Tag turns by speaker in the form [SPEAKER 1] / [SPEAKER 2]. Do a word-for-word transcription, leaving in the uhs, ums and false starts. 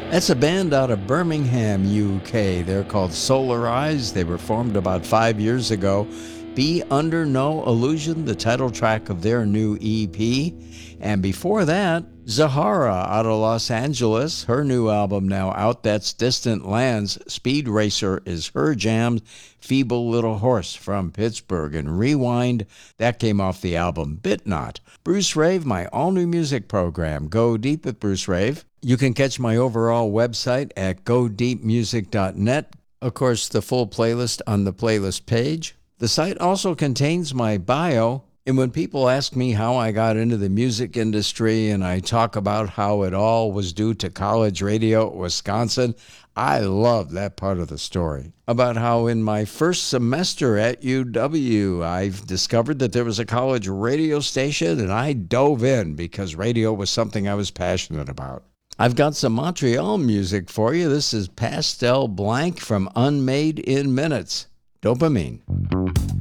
[SPEAKER 1] That's a band out of Birmingham, U K. They're called Solarize. They were formed about five years ago. Be Under No Illusion, the title track of their new E P. And before that, Zahara out of Los Angeles. Her new album now out. That's Distant Lands. Speed Racer is her jam. Feeble Little Horse from Pittsburgh. And Rewind, that came off the album Bit Not. Bruce Rave, my all-new music program. Go Deep with Bruce Rave. You can catch my overall website at go deep music dot net. Of course, the full playlist on the playlist page. The site also contains my bio, and when people ask me how I got into the music industry and I talk about how it all was due to college radio at Wisconsin, I love that part of the story. About how in my first semester at U W, I've discovered that there was a college radio station, and I dove in because radio was something I was passionate about. I've got some Montreal music for you. This is Pastel Blank from Unmade in Minutes. Dopamine.